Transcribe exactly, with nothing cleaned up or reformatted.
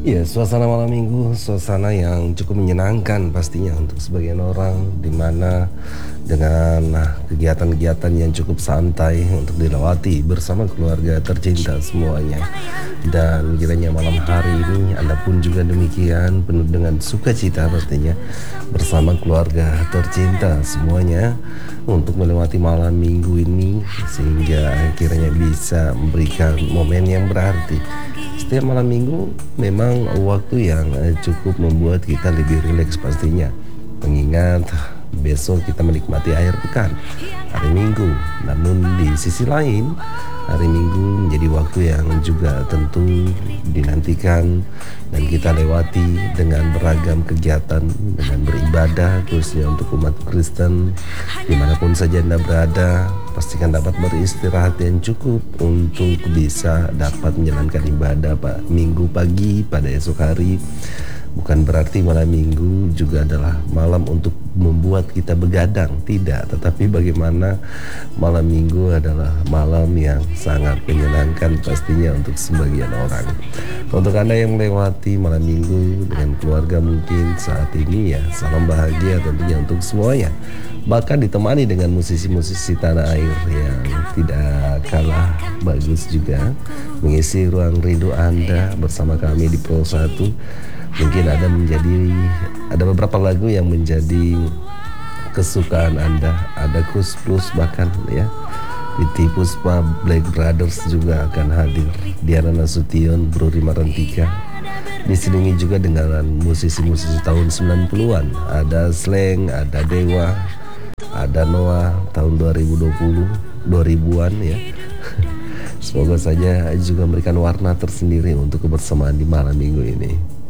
Ya, suasana malam minggu, suasana yang cukup menyenangkan pastinya untuk sebagian orang, di mana dengan nah, kegiatan-kegiatan yang cukup santai untuk dilewati bersama keluarga tercinta semuanya. Dan kiranya malam hari ini Anda pun juga demikian, penuh dengan sukacita pastinya bersama keluarga tercinta semuanya untuk melewati malam minggu ini, sehingga kiranya bisa memberikan momen yang berarti. Setiap malam minggu memang waktu yang eh, cukup membuat kita lebih rileks pastinya. Mengingat besok kita menikmati akhir pekan, hari Minggu. Namun di sisi lain, hari Minggu menjadi waktu yang juga tentu dinantikan dan kita lewati dengan beragam kegiatan, dengan beribadah khususnya untuk umat Kristen dimanapun saja Anda berada. Pastikan dapat beristirahat yang cukup untuk bisa dapat menjalankan ibadah Pak Minggu pagi pada esok hari. Bukan berarti malam minggu juga adalah malam untuk membuat kita begadang, tidak. Tetapi bagaimana malam minggu adalah malam yang sangat menyenangkan pastinya untuk sebagian orang. Untuk Anda yang melewati malam minggu dengan keluarga mungkin saat ini, ya salam bahagia tentunya untuk semuanya. Bahkan ditemani dengan musisi-musisi tanah air yang tidak kalah bagus juga mengisi ruang rindu Anda bersama kami di Pro satu. Mungkin ada menjadi ada beberapa lagu yang menjadi kesukaan Anda, ada Kus Plus bahkan ya. Titi Puspa, Black Brothers juga akan hadir. Diana Nasution, Bro Rima Rantika. Diselingi juga dengan musisi-musisi tahun sembilan puluhan. Ada Slang, ada Dewa, ada Noah tahun dua ribu dua puluh, dua ribuan ya. Semoga saja juga memberikan warna tersendiri untuk kebersamaan di malam minggu ini.